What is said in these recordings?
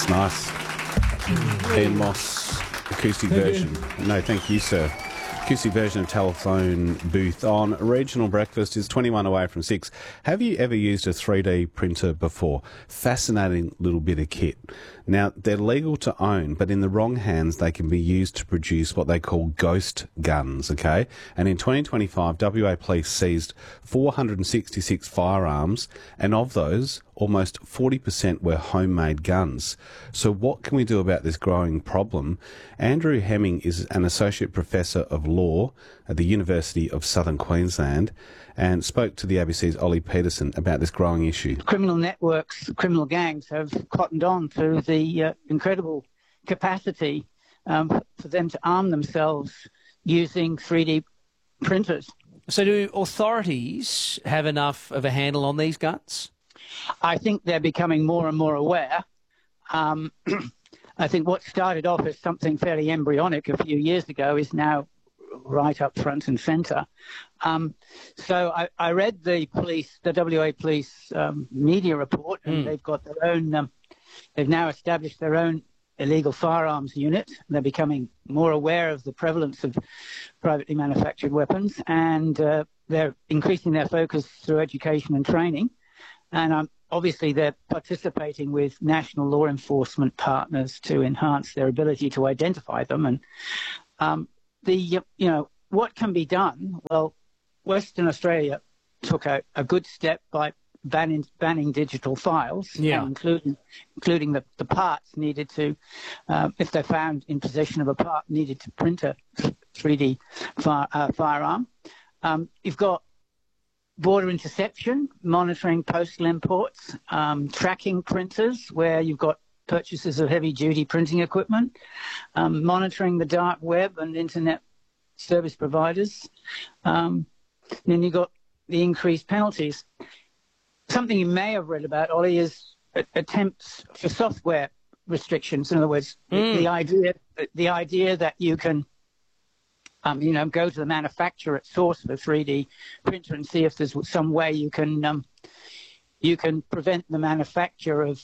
That's nice. Ian Moss, acoustic version. No, thank you, sir. Acoustic version of Telephone Booth on Regional Breakfast is 21 away from 6. Have you ever used a 3D printer before? Fascinating little bit of kit. Now, they're legal to own, but in the wrong hands, they can be used to produce what they call ghost guns, okay? And in 2025, WA Police seized 466 firearms, and of those, almost 40% were homemade guns. So what can we do about this growing problem? Andrew Hemming is an Associate Professor of Law at the University of Southern Queensland and spoke to the ABC's Ollie Peterson about this growing issue. Criminal networks, criminal gangs have cottoned on to the incredible capacity for them to arm themselves using 3D printers. So do authorities have enough of a handle on these guns? I think they're becoming more and more aware. I think what started off as something fairly embryonic a few years ago is now right up front and centre. So I read the WA Police media report, and they've got their own, they've now established their own illegal firearms unit. They're becoming more aware of the prevalence of privately manufactured weapons, and they're increasing their focus through education and training. And obviously they're participating with national law enforcement partners to enhance their ability to identify them. And what can be done? Well, Western Australia took a good step by banning digital files, including the parts needed to, if they're found in possession of a part, needed to print a 3D firearm. You've got border interception, monitoring postal imports, tracking printers where you've got purchases of heavy-duty printing equipment, monitoring the dark web and internet service providers. Then you've got the increased penalties. Something you may have read about, Ollie, is attempts for software restrictions. In other words, the idea that you can go to the manufacturer at source of a 3D printer and see if there's some way you can prevent the manufacture of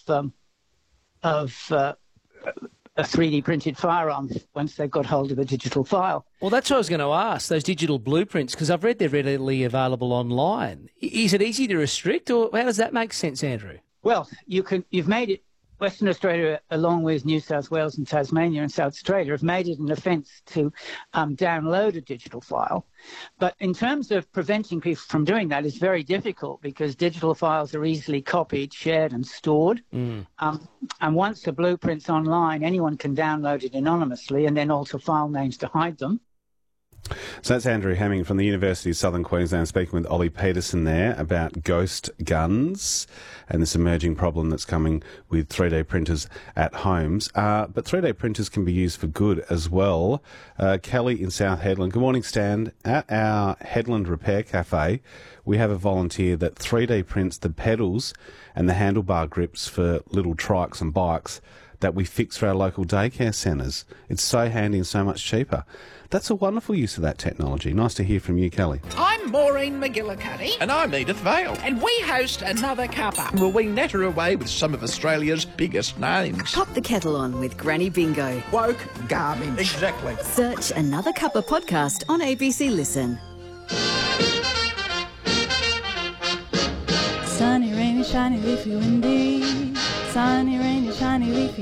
a 3D printed firearm once they've got hold of a digital file. Well, that's what I was going to ask, those digital blueprints, because I've read they're readily available online. Is it easy to restrict, or how does that make sense, Andrew? Well, you've made it, Western Australia, along with New South Wales and Tasmania and South Australia, have made it an offence to download a digital file. But in terms of preventing people from doing that, it's very difficult because digital files are easily copied, shared and stored. And once the blueprint's online, anyone can download it anonymously and then alter file names to hide them. So that's Andrew Hemming from the University of Southern Queensland speaking with Ollie Peterson there about ghost guns and this emerging problem that's coming with 3D printers at homes. But 3D printers can be used for good as well. Kelly in South Hedland. Good morning, Stan. At our Hedland Repair Cafe, we have a volunteer that 3D prints the pedals and the handlebar grips for little trikes and bikes that we fix for our local daycare centres. It's so handy and so much cheaper. That's a wonderful use of that technology. Nice to hear from you, Kelly. I'm Maureen McGillicuddy. And I'm Edith Vale. And we host Another Cuppa. Well, we natter away with some of Australia's biggest names. Pop the kettle on with Granny Bingo. Woke garbage. Exactly. Search Another Cuppa podcast on ABC Listen. Sunny, rainy, shiny, leafy, windy. Sunny, rainy, shiny, leafy.